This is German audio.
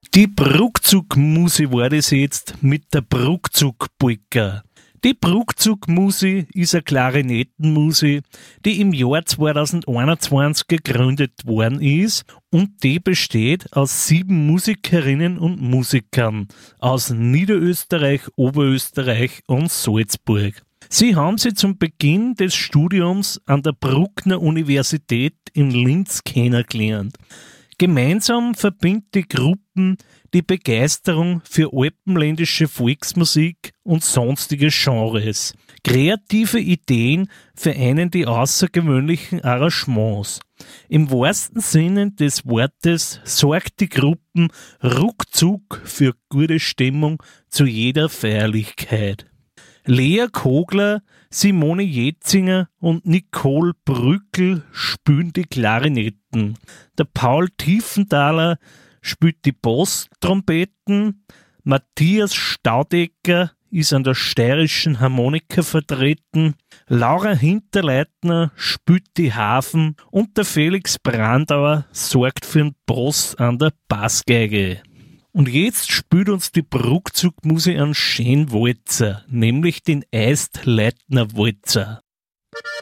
Die Bruckzugmusi war das jetzt mit der Bruckzugpolka. Die Bruckzugmusi ist eine Klarinettenmusi, die im Jahr 2021 gegründet worden ist und die besteht aus 7 Musikerinnen und Musikern aus Niederösterreich, Oberösterreich und Salzburg. Sie haben sie zum Beginn des Studiums an der Bruckner Universität in Linz kennengelernt. Gemeinsam verbindet die Gruppen die Begeisterung für alpenländische Volksmusik und sonstige Genres. Kreative Ideen vereinen die außergewöhnlichen Arrangements. Im wahrsten Sinne des Wortes sorgt die Gruppen ruckzuck für gute Stimmung zu jeder Feierlichkeit. Lea Kogler, Simone Jetzinger und Nicole Brückel spielen die Klarinetten. Der Paul Tiefenthaler spielt die Basstrompeten. Matthias Staudecker ist an der steirischen Harmonika vertreten. Laura Hinterleitner spielt die Harfen und der Felix Brandauer sorgt für den Bass an der Bassgeige. Und jetzt spielt uns die Bruckzugmusi einen schönen Walzer, nämlich den Eist-Leitner-Walzer.